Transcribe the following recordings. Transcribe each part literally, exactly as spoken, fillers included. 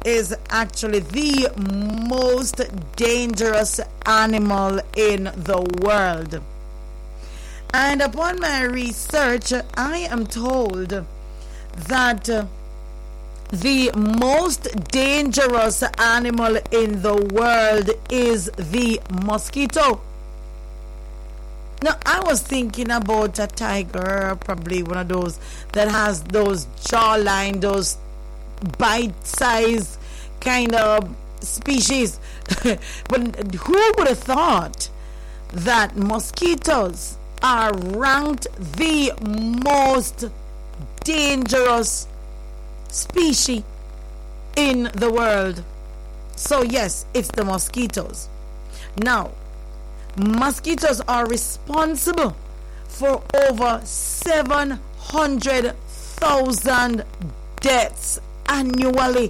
is actually the most dangerous animal in the world. And upon my research, I am told that uh, the most dangerous animal in the world is the mosquito. Now, I was thinking about a tiger, probably one of those that has those jawline, those bite-sized kind of species. But who would have thought that mosquitoes are ranked the most dangerous species in the world? So yes, it's the mosquitoes. Now, mosquitoes are responsible for over seven hundred thousand deaths annually.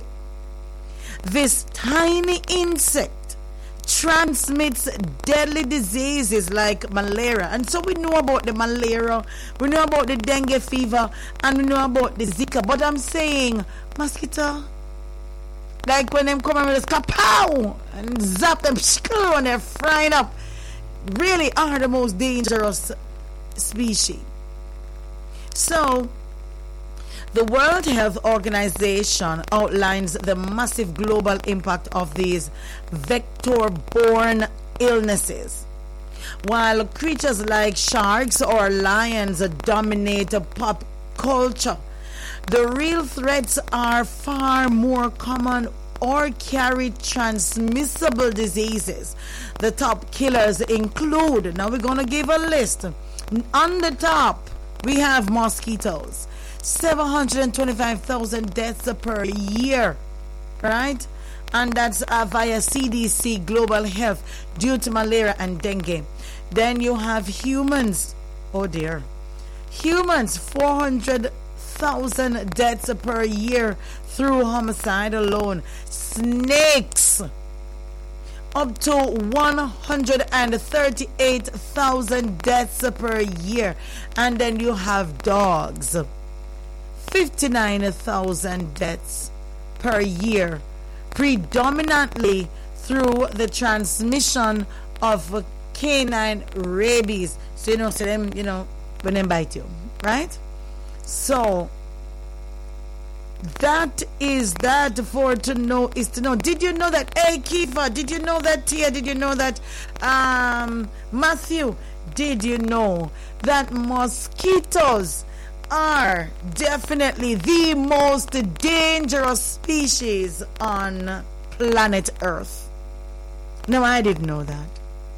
This tiny insect transmits deadly diseases like malaria, and so we know about the malaria, we know about the dengue fever, and we know about the Zika. But I'm saying mosquito, like when them come and just kapow and zap them and they're frying up, really are the most dangerous species. So the World Health Organization outlines the massive global impact of these vector-borne illnesses. While creatures like sharks or lions dominate pop culture, the real threats are far more common or carry transmissible diseases. The top killers include, now we're going to give a list. On the top, we have mosquitoes. seven hundred twenty-five thousand deaths per year, right? And that's uh, via C D C Global Health due to malaria and dengue. Then you have humans. Oh dear. Humans, four hundred thousand deaths per year through homicide alone. Snakes, up to one hundred thirty-eight thousand deaths per year. And then you have dogs, fifty-nine thousand deaths per year, predominantly through the transmission of canine rabies. So you know, so them, you know, when they bite you, right? So that is that for to know is to know. Did you know that? Hey, Kifa, did you know that? Tia, did you know that? Um, Matthew, did you know that mosquitoes are definitely the most dangerous species on planet Earth? No, I didn't know that.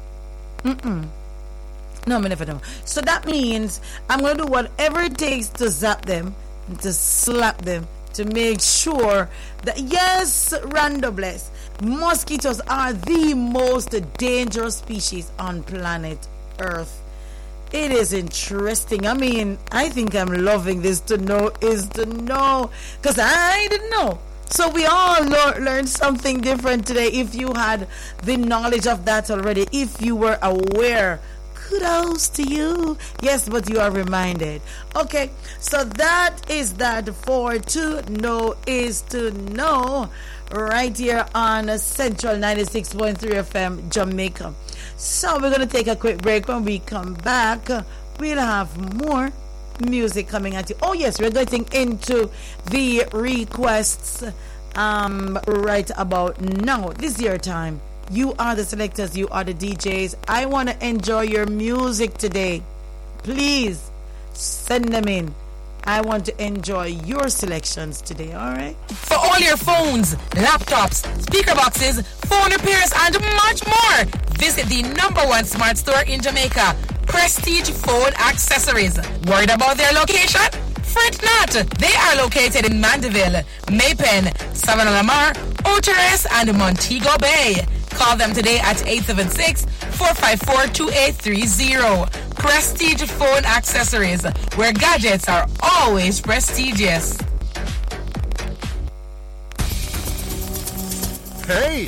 Mm-mm. No, I never know. So that means I'm going to do whatever it takes to zap them, to slap them, to make sure that, yes, Rando bless, mosquitoes are the most dangerous species on planet Earth. It is interesting. I mean, I think I'm loving this. To know is to know, because I didn't know. So we all lo- learned something different today. If you had the knowledge of that already, if you were aware, kudos to you. Yes, but you are reminded. Okay, so that is that for to know is to know, right here on Central ninety-six point three F M Jamaica. So we're going to take a quick break. When we come back, we'll have more music coming at you. Oh yes, we're getting into the requests um, right about now. This is your time. You are the selectors, you are the D Js. I want to enjoy your music today. Please send them in. I want to enjoy your selections today, all right? For all your phones, laptops, speaker boxes, phone repairs, and much more, visit the number one smart store in Jamaica, Prestige Phone Accessories. Worried about their location? Fret not. They are located in Mandeville, Maypen, Savannah Lamar, Oteres, and Montego Bay. Call them today at eight seven six, four five four, two eight three zero. Prestige Phone Accessories, where gadgets are always prestigious. Hey,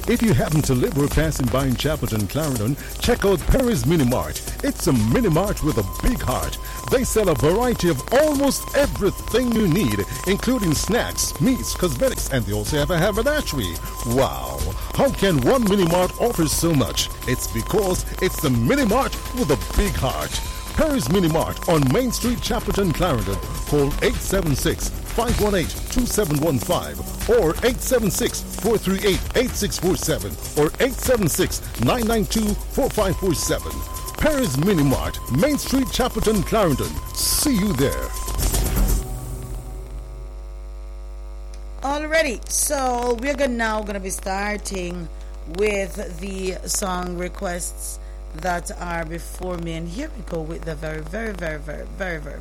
If you happen to live or passing by in Chapelton, Clarendon, check out Perry's Mini Mart. It's a mini mart with a big heart. They sell a variety of almost everything you need, including snacks, meats, cosmetics, and they also have a haberdashery. Wow! How can one mini mart offer so much? It's because it's the mini mart with a big heart. Perry's Mini Mart on Main Street, Chapelton, Clarendon. Call eight seven six, five one eight, two seven one five or eight seven six, four three eight, eight six four seven or eight seven six, nine nine two, four five four seven. Perry's Mini Mart, Main Street, Chapelton, Clarendon. See you there. Alrighty, so we're gonna now going to be starting with the song requests that are before me, and here we go with the very, very, very, very, very, very